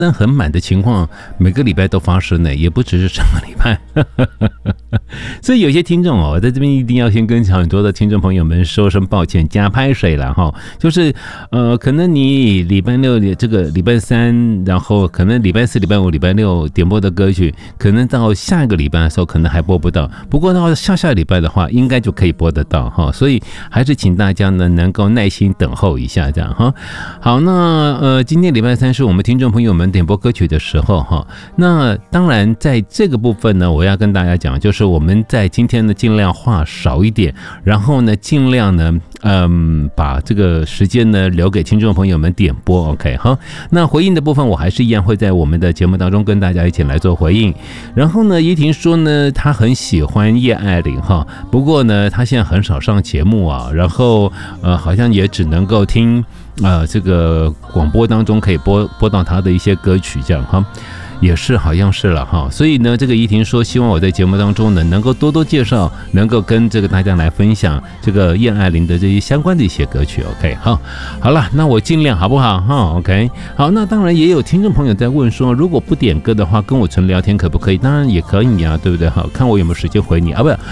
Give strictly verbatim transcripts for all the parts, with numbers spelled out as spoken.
但很满的情况每个礼拜都发生呢，也不只是上个礼拜所以有些听众哦，在这边一定要先跟很多的听众朋友们说声抱歉，加拍水了哈。就是呃，可能你礼拜六这个礼拜三，然后可能礼拜四、礼拜五、礼拜六点播的歌曲，可能到下一个礼拜的时候可能还播不到，不过到下下礼拜的话，应该就可以播得到哈。所以还是请大家呢能够耐心等候一下，这样哈。好，那呃，今天礼拜三是我们听众朋友们点播歌曲的时候哈。那当然在这个部分呢，我要跟大家讲，就是我们在今天呢尽量话少一点，然后呢尽量呢嗯把这个时间呢留给听众朋友们点播 OK 好。那回应的部分我还是一样会在我们的节目当中跟大家一起来做回应。然后呢怡婷说呢她很喜欢叶爱玲哈，不过呢她现在很少上节目啊，然后呃好像也只能够听呃这个广播当中可以播播到她的一些歌曲这样哈。也是好像是了哈，所以呢，这个怡婷说希望我在节目当中呢能够多多介绍，能够跟这个大家来分享这个叶爱玲的这些相关的一些歌曲。OK， 好，好了，那我尽量好不好哈 ？OK， 好，那当然也有听众朋友在问说，如果不点歌的话，跟我纯聊天可不可以？当然也可以啊，对不对？好，看我有没有时间回你啊，不是。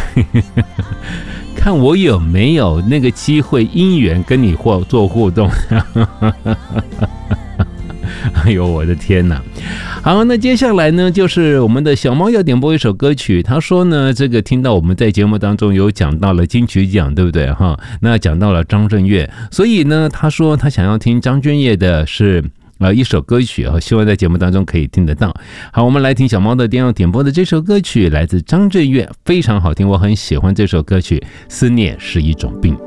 看我有没有那个机会因缘跟你或做互动。哎呦我的天哪！好，那接下来呢就是我们的小猫要点播一首歌曲。他说呢这个听到我们在节目当中有讲到了金曲奖，对不对哈？那讲到了张震岳，所以呢他说他想要听张震岳的是呃一首歌曲，希望在节目当中可以听得到。好，我们来听小猫的电要点播的这首歌曲，来自张震岳，非常好听，我很喜欢这首歌曲《思念是一种病》。